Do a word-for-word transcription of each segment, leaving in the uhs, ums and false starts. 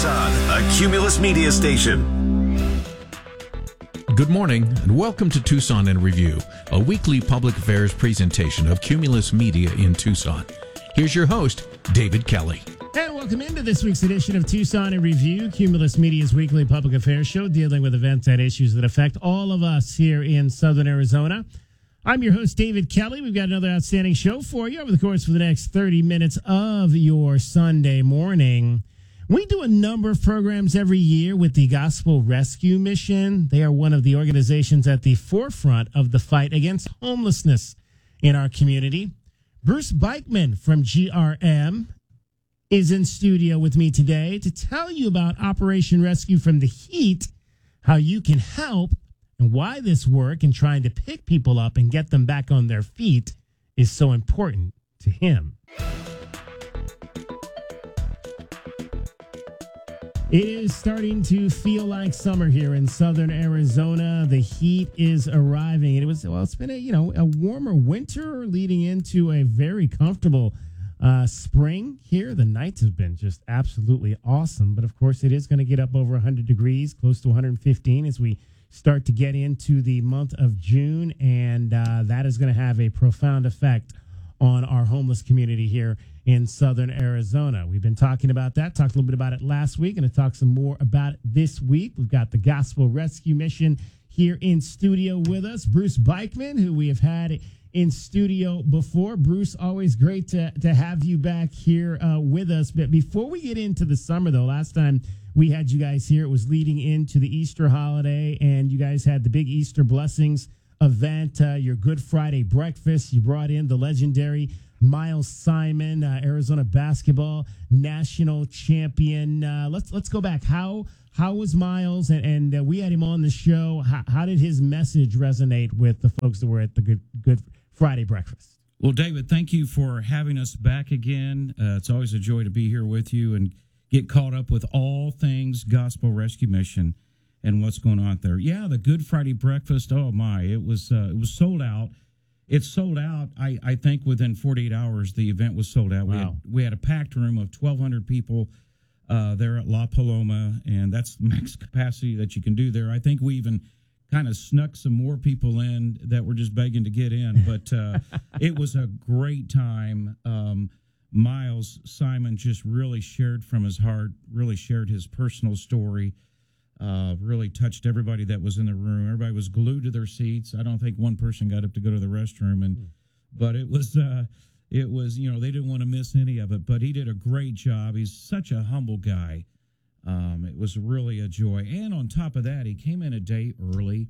Tucson, a Cumulus Media station. Good morning and welcome to Tucson in Review, a weekly public affairs presentation of Cumulus Media in Tucson. Here's your host, David Kelly. And welcome into this week's edition of Tucson in Review, Cumulus Media's weekly public affairs show dealing with events and issues that affect all of us here in Southern Arizona. I'm your host, David Kelly. We've got another outstanding show for you over the course of the next thirty minutes of your Sunday morning. We do a number of programs every year with the Gospel Rescue Mission. They are one of the organizations at the forefront of the fight against homelessness in our community. Bruce Beichman from G R M is in studio with me today to tell you about Operation Rescue from the Heat, how you can help, and why this work in trying to pick people up and get them back on their feet is so important to him. It is starting to feel like summer here in Southern Arizona. The heat is arriving. It was, well, it's been a, you know, a warmer winter leading into a very comfortable uh, spring here. The nights have been just absolutely awesome. But of course, it is going to get up over one hundred degrees, close to one hundred fifteen as we start to get into the month of June. And uh, that is going to have a profound effect on our homeless community here in Southern Arizona. We've been talking about that, talked a little bit about it last week, and to talk some more about it this week. We've got the Gospel Rescue Mission here in studio with us, Bruce Beichman, who we have had in studio before. Bruce, always great to, to have you back here uh, with us. But before we get into the summer, though, last time we had you guys here, it was leading into the Easter holiday, and you guys had the big Easter Blessings event, uh, your Good Friday breakfast. You brought in the legendary Miles Simon, uh, Arizona basketball national champion. Uh, let's let's go back. How how was Miles? And, and uh, we had him on the show. How, how did his message resonate with the folks that were at the Good Good Friday breakfast? Well, David, thank you for having us back again. Uh, it's always a joy to be here with you and get caught up with all things Gospel Rescue Mission and what's going on there. Yeah, the Good Friday breakfast. Oh my, it was uh, it was sold out. It sold out. I, I think within forty-eight hours, the event was sold out. Wow. We had we had a packed room of twelve hundred people uh, there at La Paloma, and that's the max capacity that you can do there. I think we even kind of snuck some more people in that were just begging to get in, but uh, it was a great time. Um, Miles Simon just really shared from his heart, really shared his personal story. Uh, really touched everybody that was in the room. Everybody was glued to their seats. I don't think one person got up to go to the restroom, and mm. but it was uh, it was you know they didn't want to miss any of it. But he did a great job. He's such a humble guy. Um, it was really a joy. And on top of that, he came in a day early,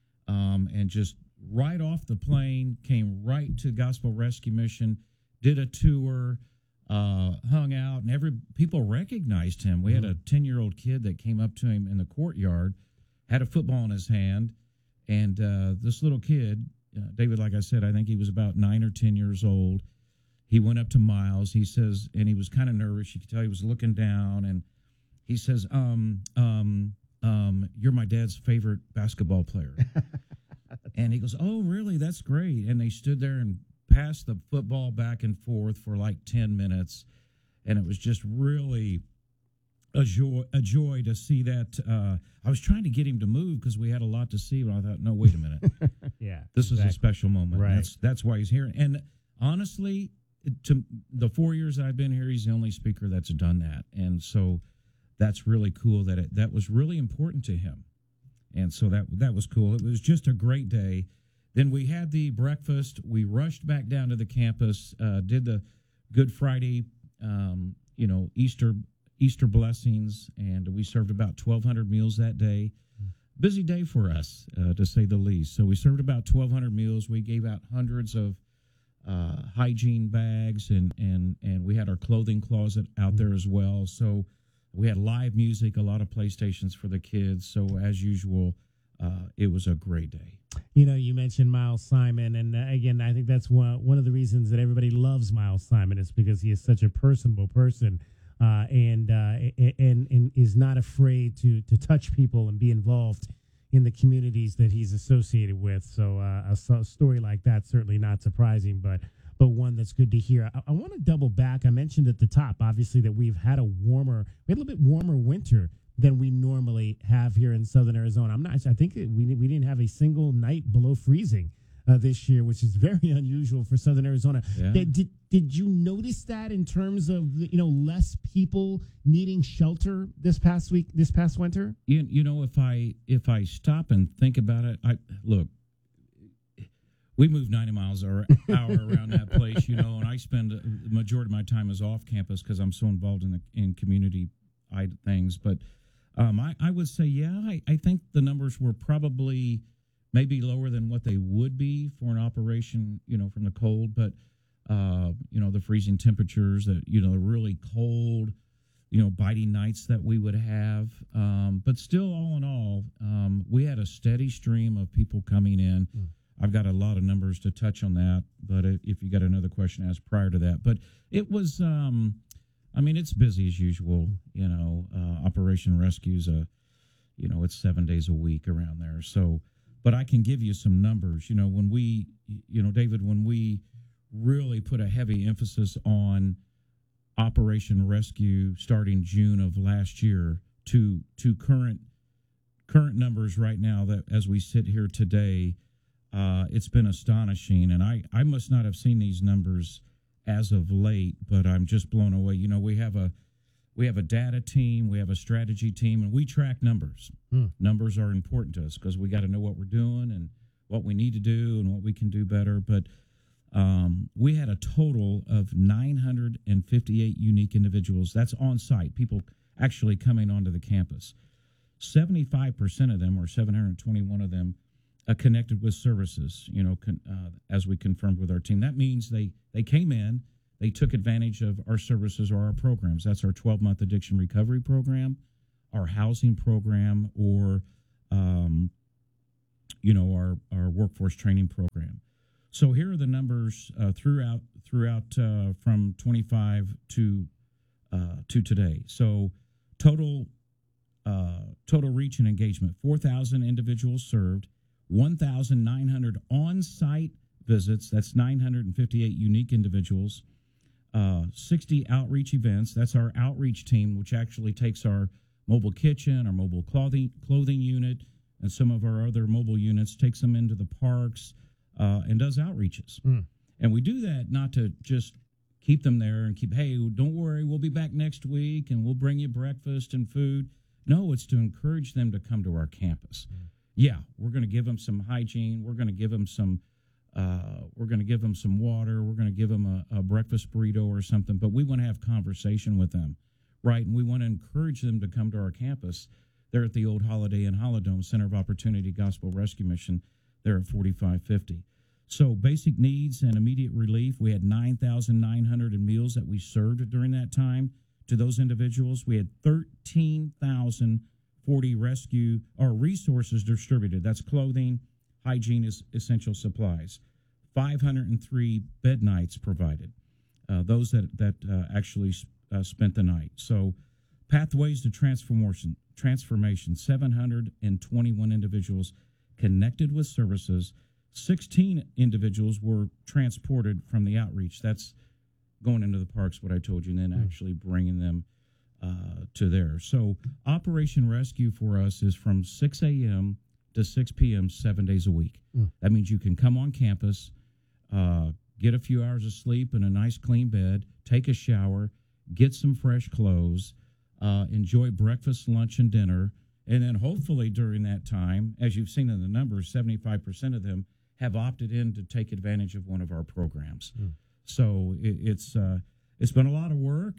um, and just right off the plane came right to Gospel Rescue Mission, did a tour. Uh, hung out, and every people recognized him. We mm-hmm. had a ten-year-old kid that came up to him in the courtyard, had a football in his hand, and uh, this little kid, uh, David, like I said, I think he was about nine or ten years old. He went up to Miles. He says, and he was kind of nervous. You could tell he was looking down, and he says, um, um, um, you're my dad's favorite basketball player. And he goes, oh, really? That's great. And they stood there and passed the football back and forth for like ten minutes, and it was just really a joy a joy to see that. uh I was trying to get him to move because we had a lot to see, but I thought, no, wait a minute. Yeah, this exactly. is a special moment. Right. That's that's why he's here. And honestly, to the four years that I've been here, he's the only speaker that's done that, and so that's really cool that it that was really important to him, and so that that was cool. It was just a great day. Then we had the breakfast. We rushed back down to the campus, uh, did the Good Friday, um, you know, Easter Easter blessings, and we served about twelve hundred meals that day. Busy day for us, uh, to say the least. So we served about twelve hundred meals. We gave out hundreds of uh, hygiene bags, and, and, and we had our clothing closet out there as well. So we had live music, a lot of PlayStations for the kids. So as usual, uh, it was a great day. You know, you mentioned Miles Simon, and uh, again, I think that's one one of the reasons that everybody loves Miles Simon is because he is such a personable person, uh, and uh, and and is not afraid to to touch people and be involved in the communities that he's associated with. So uh, a, a story like that certainly not surprising. But but one that's good to hear. I, I want to double back. I mentioned at the top, obviously, that we've had a warmer, we had a little bit warmer winter than we normally have here in Southern Arizona. I'm not. I think we we didn't have a single night below freezing uh, this year, which is very unusual for Southern Arizona. Yeah. Did, did did you notice that in terms of, you know, less people needing shelter this past week, this past winter? You, you know, if I if I stop and think about it, I look. We move ninety miles an hour around that place, you know, and I spend the majority of my time is off campus because I'm so involved in the in community things. But um, I, I would say, yeah, I, I think the numbers were probably maybe lower than what they would be for an operation, you know, from the cold. But, uh, you know, the freezing temperatures, that, you know, the really cold, you know, biting nights that we would have. Um, but still, all in all, um, we had a steady stream of people coming in. Mm. I've got a lot of numbers to touch on that, but if you got another question asked prior to that. But it was, um, I mean, it's busy as usual, you know, uh, Operation Rescue's, a, you know, it's seven days a week around there. So, but I can give you some numbers, you know, when we, you know, David, when we really put a heavy emphasis on Operation Rescue starting June of last year to, to current, current numbers right now that as we sit here today, Uh, it's been astonishing, and I, I must not have seen these numbers as of late, but I'm just blown away. You know, we have a we have a data team, we have a strategy team, and we track numbers. Hmm. Numbers are important to us because we got to know what we're doing and what we need to do and what we can do better. But um, we had a total of nine hundred fifty-eight unique individuals. That's on site, people actually coming onto the campus. seventy-five percent of them, or seven hundred twenty-one of them, Uh, connected with services, you know, con, uh, as we confirmed with our team. That means they, they came in, they took advantage of our services or our programs. That's our twelve-month addiction recovery program, our housing program, or, um, you know, our, our workforce training program. So here are the numbers uh, throughout throughout uh, from twenty-five to uh, to today. So total uh, total reach and engagement: four thousand individuals served, one thousand nine hundred on-site visits, that's nine hundred fifty-eight unique individuals, uh, sixty outreach events, that's our outreach team, which actually takes our mobile kitchen, our mobile clothing clothing unit, and some of our other mobile units, takes them into the parks, uh, and does outreaches. Mm. And we do that not to just keep them there and keep, hey, don't worry, we'll be back next week, and we'll bring you breakfast and food. No, it's to encourage them to come to our campus. Mm. Yeah, we're going to give them some hygiene. We're going to give them some. Uh, we're going to give them some water. We're going to give them a, a breakfast burrito or something. But we want to have conversation with them, right? And we want to encourage them to come to our campus. They're at the old Holiday Inn Holidome Center of Opportunity Gospel Rescue Mission. They're at forty-five fifty. So basic needs and immediate relief. We had nine thousand nine hundred in meals that we served during that time to those individuals. We had thirteen thousand forty rescue or resources distributed. That's clothing, hygiene, is essential supplies. five hundred three bed nights provided. Uh, those that that uh, actually uh, spent the night. So, pathways to transformation. Transformation. seven hundred twenty-one individuals connected with services. sixteen individuals were transported from the outreach. That's going into the parks, what I told you, and then mm. actually bringing them Uh, to there. So Operation Rescue for us is from six a.m. to six p.m. seven days a week. Mm. That means you can come on campus, uh, get a few hours of sleep in a nice clean bed, take a shower, get some fresh clothes, uh, enjoy breakfast, lunch, and dinner, and then hopefully during that time, as you've seen in the numbers, seventy-five percent of them have opted in to take advantage of one of our programs. Mm. So it, it's uh, it's been a lot of work,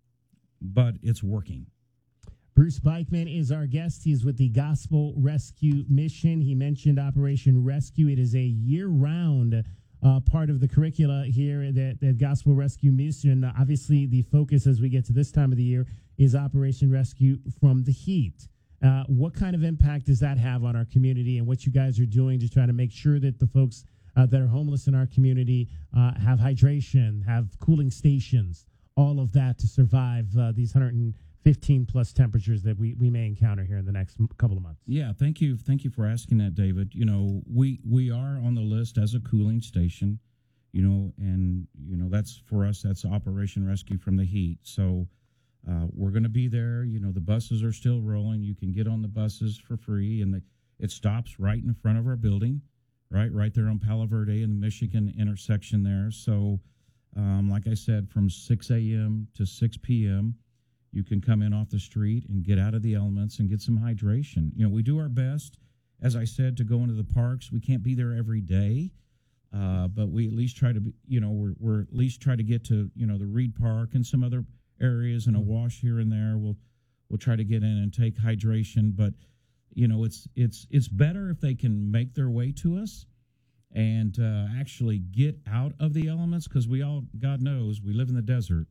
but it's working. Bruce Beichman is our guest. He's with the Gospel Rescue Mission. He mentioned Operation Rescue. It is a year-round uh, part of the curricula here at, at Gospel Rescue Mission. Uh, obviously, the focus as we get to this time of the year is Operation Rescue from the heat. Uh, what kind of impact does that have on our community, and what you guys are doing to try to make sure that the folks uh, that are homeless in our community uh, have hydration, have cooling stations, all of that to survive uh, these one hundred fifteen plus temperatures that we, we may encounter here in the next m- couple of months? Yeah, thank you. Thank you for asking that, David. You know, we, we are on the list as a cooling station. you know, and, you know, that's for us, that's Operation Rescue from the Heat. So uh, we're going to be there. You know, the buses are still rolling. You can get on the buses for free, and the, it stops right in front of our building, right, right there on Palo Verde and the Michigan intersection there. So, um, like I said, from six a.m. to six p.m., you can come in off the street and get out of the elements and get some hydration. You know, we do our best, as I said, to go into the parks. We can't be there every day, uh, but we at least try to be, you know, we're, we're at least try to get to, you know, the Reed Park and some other areas and a wash here and there. We'll, we'll try to get in and take hydration, but, you know, it's, it's, it's better if they can make their way to us and uh, actually get out of the elements, because we all, God knows, we live in the desert.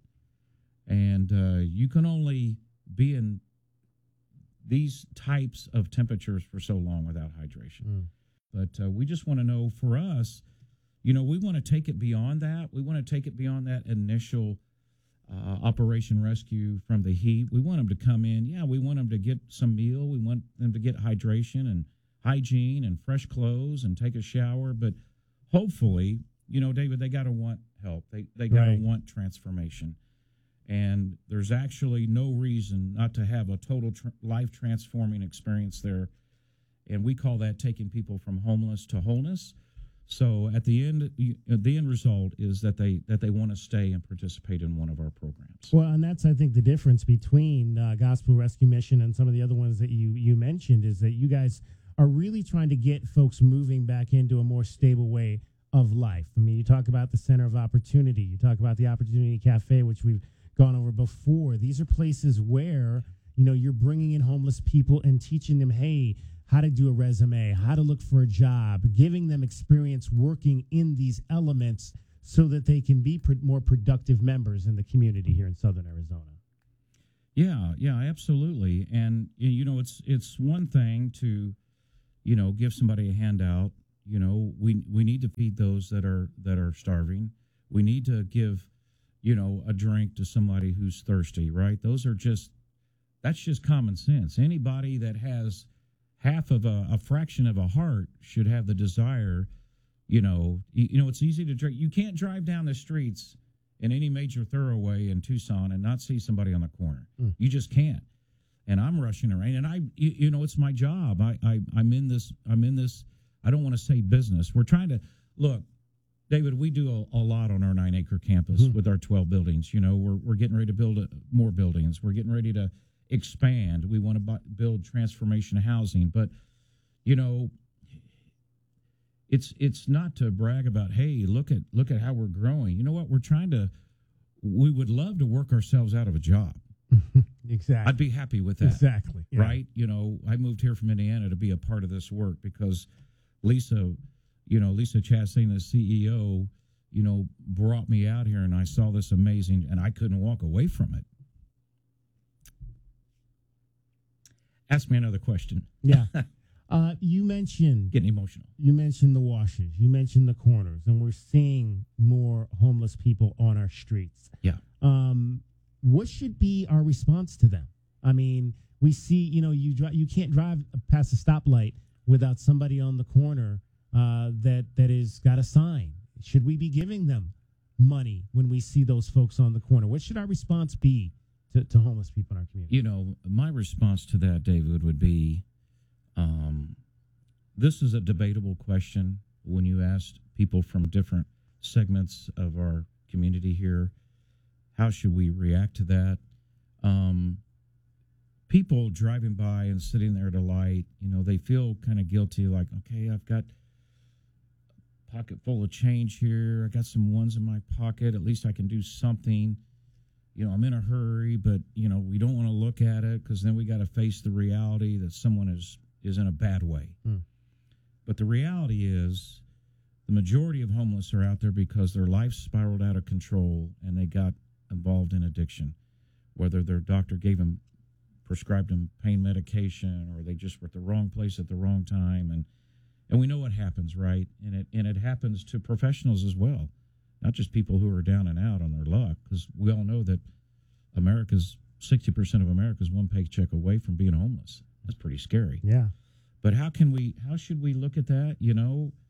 And uh, you can only be in these types of temperatures for so long without hydration. Mm. But uh, we just want to know, for us, you know, we want to take it beyond that. We want to take it beyond that initial uh, Operation Rescue from the Heat. We want them to come in. Yeah, we want them to get some meal. We want them to get hydration and hygiene and fresh clothes and take a shower. But hopefully, you know, David, they got to want help. They, they got to Right. want transformation. And there's actually no reason not to have a total tr- life-transforming experience there. And we call that taking people from homeless to wholeness. So at the end, you, the end result is that they that they want to stay and participate in one of our programs. Well, and that's, I think, the difference between uh, Gospel Rescue Mission and some of the other ones that you, you mentioned, is that you guys are really trying to get folks moving back into a more stable way of life. I mean, you talk about the Center of Opportunity. You talk about the Opportunity Cafe, which we've gone over before. These are places where, you know, you're bringing in homeless people and teaching them, hey, how to do a resume, how to look for a job, giving them experience working in these elements so that they can be pr- more productive members in the community here in Southern Arizona. Yeah, yeah, absolutely. And, you know, it's it's one thing to, you know, give somebody a handout. You know, we we need to feed those that are that are starving. We need to give, you know, a drink to somebody who's thirsty, right? Those are just, that's just common sense. Anybody that has half of a, a fraction of a heart should have the desire, you know, you, you know, it's easy to drink. You can't drive down the streets in any major thoroughway in Tucson and not see somebody on the corner. Mm. You just can't. And I'm rushing around, and I, you, you know, it's my job. I, I, I'm in this, I'm in this, I don't want to say business. We're trying to, look, David, we do a, a lot on our nine acre campus mm. with our twelve buildings. You know, we're we're getting ready to build a, more buildings. We're getting ready to expand. We want to bu- build transformation housing. But, you know, it's it's not to brag about, hey, look at look at how we're growing. You know what? We're trying to, we would love to work ourselves out of a job. Exactly. I'd be happy with that. Exactly. Yeah. Right? You know, I moved here from Indiana to be a part of this work because Lisa, you know, Lisa Chastain, the C E O, you know, brought me out here, and I saw this amazing, and I couldn't walk away from it. Ask me another question. Yeah. Uh, you mentioned Getting emotional. You mentioned the washes. You mentioned the corners, and we're seeing more homeless people on our streets. Yeah. Um, what should be our response to them? I mean, we see, you know, you dri- you can't drive past a stoplight without somebody on the corner uh, that that is got a sign. Should we be giving them money when we see those folks on the corner? What should our response be to, to homeless people in our community? You know, my response to that, David, would be, um, this is a debatable question when you ask people from different segments of our community here. How should we react to that? Um, people driving by and sitting there at a light, you know, they feel kind of guilty, like, okay, I've got a pocket full of change here. I got some ones in my pocket. At least I can do something. You know, I'm in a hurry, but, you know, we don't want to look at it because then we got to face the reality that someone is, is in a bad way. Mm. But the reality is the majority of homeless are out there because their life spiraled out of control and they got involved in addiction, whether their doctor gave them, prescribed them pain medication, or they just were at the wrong place at the wrong time. And, and we know what happens, right? And it, and it happens to professionals as well. Not just people who are down and out on their luck, because we all know that America's, sixty percent of America's one paycheck away from being homeless. That's pretty scary. Yeah. But how can we, how should we look at that? You know,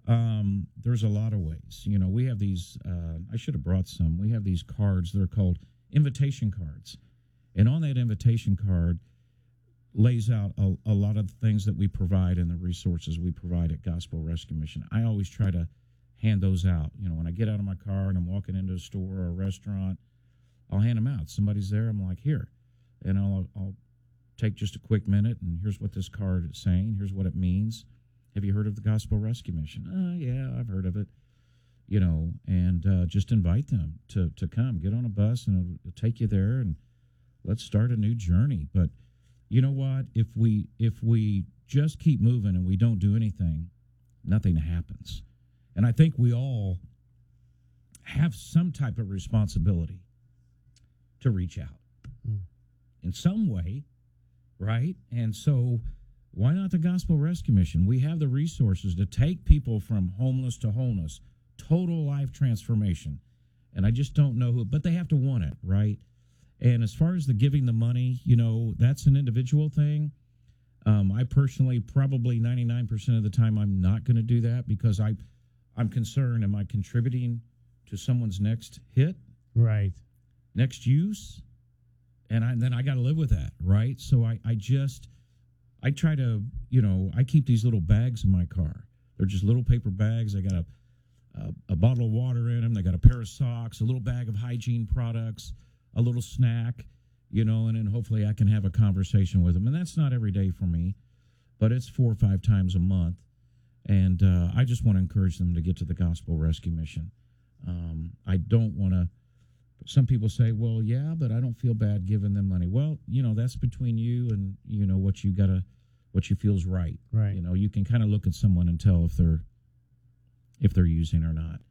Um, there's a lot of ways. You know, we have these, uh, I should have brought some. We have these cards. They're called invitation cards. And on that invitation card lays out a, a lot of the things that we provide and the resources we provide at Gospel Rescue Mission. I always try to hand those out. You know, when I get out of my car and I'm walking into a store or a restaurant, I'll hand them out. Somebody's there, I'm like, here. And I'll, I'll take just a quick minute, and here's what this card is saying. Here's what it means. Have you heard of the Gospel Rescue Mission? Oh, yeah, I've heard of it. You know, and uh, just invite them to, to come. Get on a bus, and it'll, it'll take you there, and let's start a new journey. But you know what? If we if we just keep moving and we don't do anything, nothing happens. And I think we all have some type of responsibility to reach out mm. in some way, right? And so why not the Gospel Rescue Mission? We have the resources to take people from homeless to wholeness, total life transformation. And I just don't know who, but they have to want it, right? And as far as the giving the money, you know, that's an individual thing. Um, I personally, probably ninety-nine percent of the time, I'm not going to do that because I, I'm concerned, am I contributing to someone's next hit? Right. Next use? And, I, and then I got to live with that, right? So I, I just, I try to, you know, I keep these little bags in my car. They're just little paper bags. I got a, a, a bottle of water in them. They got a pair of socks, a little bag of hygiene products, a little snack, you know, and then hopefully I can have a conversation with them. And that's not every day for me, but it's four or five times a month. And uh, I just want to encourage them to get to the Gospel Rescue Mission. Um, I don't want to, some people say, well, yeah, but I don't feel bad giving them money. Well, you know, that's between you and, you know, what you got to, what you feel's right. Right. You know, you can kind of look at someone and tell if they're, if they're using or not.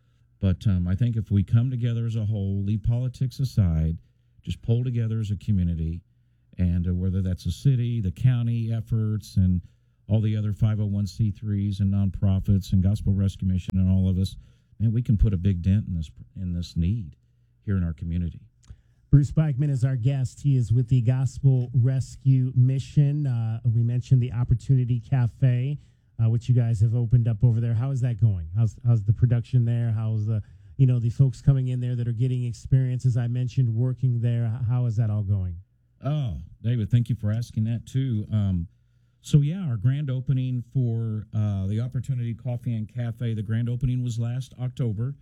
But um, I think if we come together as a whole, leave politics aside, just pull together as a community, and uh, whether that's a city, the county efforts, and all the other five oh one c threes and nonprofits and Gospel Rescue Mission and all of us, man, we can put a big dent in this in this need here in our community. Bruce Beichman is our guest. He is with the Gospel Rescue Mission. Uh, we mentioned the Opportunity Cafe, Uh, which you guys have opened up over there. How is that going? How's how's the production there? How's the, you know, the folks coming in there that are getting experience, as I mentioned, working there? How is that all going? Oh, David, thank you for asking that too. Um, so yeah, our grand opening for uh, the Opportunity Coffee and Cafe, the grand opening was last October,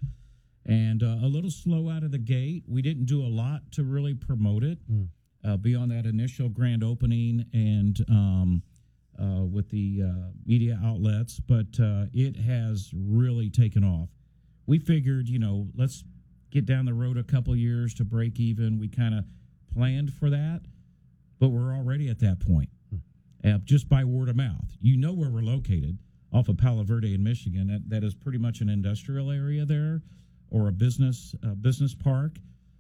and uh, a little slow out of the gate. We didn't do a lot to really promote it mm. uh, beyond that initial grand opening and um Uh, with the uh, media outlets, but uh, it has really taken off. We figured, you know, let's get down the road a couple years to break even. We kind of planned for that, but we're already at that point, uh, just by word of mouth. You know where we're located, off of Palo Verde in Michigan. That, that is pretty much an industrial area there, or a business uh, business park.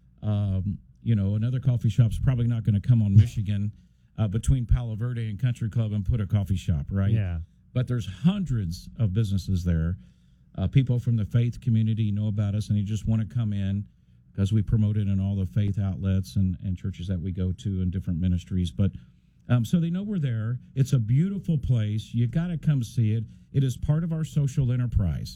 Um, you know, another coffee shop's probably not going to come on Michigan Uh, between Palo Verde and Country Club and put a coffee shop, right? Yeah. But there's hundreds of businesses there. Uh, people from the faith community know about us, and they just want to come in because we promote it in all the faith outlets and, and churches that we go to and different ministries. But um, so they know we're there. It's a beautiful place. You got to come see it. It is part of our social enterprise.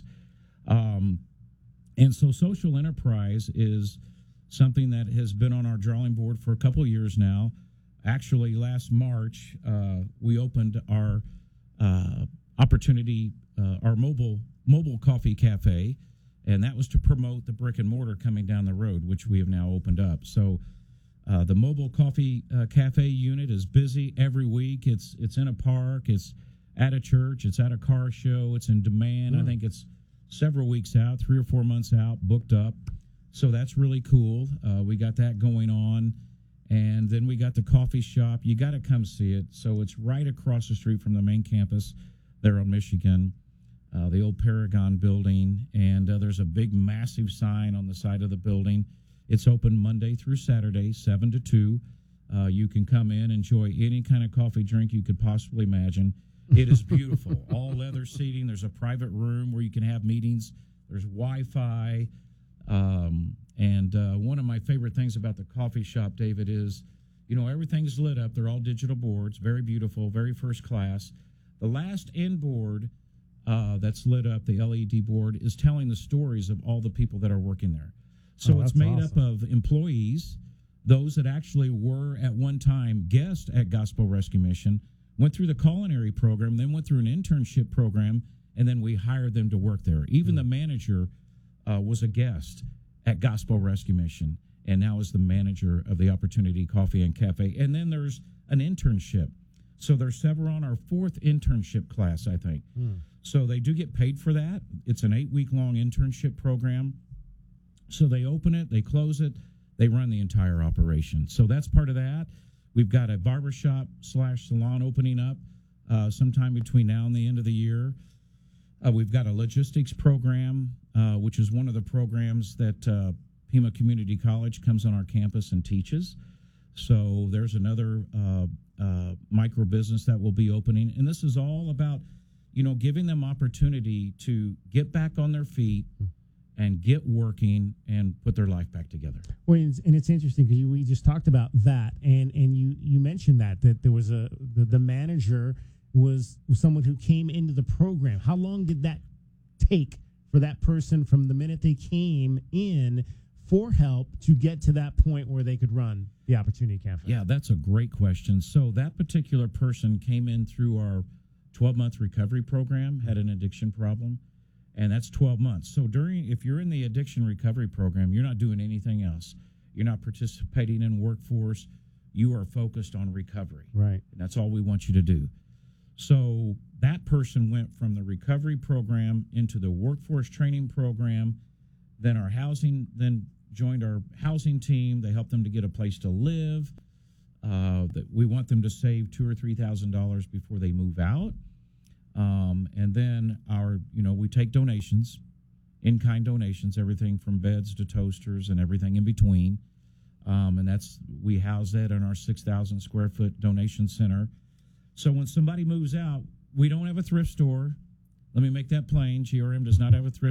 Um, and so social enterprise is something that has been on our drawing board for a couple of years now. Actually, last March, uh, we opened our uh, opportunity, uh, our mobile mobile coffee cafe, and that was to promote the brick and mortar coming down the road, which we have now opened up. So uh, the mobile coffee uh, cafe unit is busy every week. It's it's in a park. It's at a church. It's at a car show. It's in demand. Mm. I think it's several weeks out, three or four months out, booked up. So that's really cool. Uh, we got that going on. And then we got the coffee shop. You got to come see it. So it's right across the street from the main campus there on Michigan, uh, the old Paragon building. And uh, there's a big, massive sign on the side of the building. It's open Monday through Saturday, seven to two. Uh, you can come in, enjoy any kind of coffee drink you could possibly imagine. It is beautiful. All leather seating. There's a private room where you can have meetings. There's Wi-Fi. Um, and uh, one of my favorite things about the coffee shop, David, is, you know, everything's lit up. They're all digital boards, very beautiful, very first class. The last end board uh, that's lit up, the L E D board, is telling the stories of all the people that are working there. So Oh, it's that's made awesome. up of employees, those that actually were at one time guests at Gospel Rescue Mission, went through the culinary program, then went through an internship program, and then we hired them to work there. Even Mm. the manager uh, was a guest at Gospel Rescue Mission, and now is the manager of the Opportunity Coffee and Cafe. And then there's an internship. So there's several on our fourth internship class, I think. Mm. So they do get paid for that. It's an eight-week-long internship program. So they open it, they close it, they run the entire operation. So that's part of that. We've got a barbershop slash salon opening up uh, sometime between now and the end of the year. Uh, we've got a logistics program, uh, which is one of the programs that uh, Pima Community College comes on our campus and teaches. So there's another uh, uh, micro business that will be opening. And this is all about, you know, giving them opportunity to get back on their feet and get working and put their life back together. Well, it's, and it's interesting because we just talked about that, and and you you mentioned that that there was a the, the manager was someone who came into the program. How long did that take for that person from the minute they came in for help to get to that point where they could run the Opportunity Cafe? Yeah, that's a great question. So that particular person came in through our twelve-month recovery program, had an addiction problem, and that's twelve months. So during, if you're in the addiction recovery program, you're not doing anything else. You're not participating in workforce. You are focused on recovery. Right. And that's all we want you to do. So that person went from the recovery program into the workforce training program. Then our housing, then joined our housing team. They helped them to get a place to live. Uh, that we want them to save two or three thousand dollars before they move out. Um, and then our, you know, we take donations, in-kind donations, everything from beds to toasters and everything in between. Um, and that's, we house that in our six thousand square foot donation center. So when somebody moves out, we don't have a thrift store. Let me make that plain. G R M does not have a thrift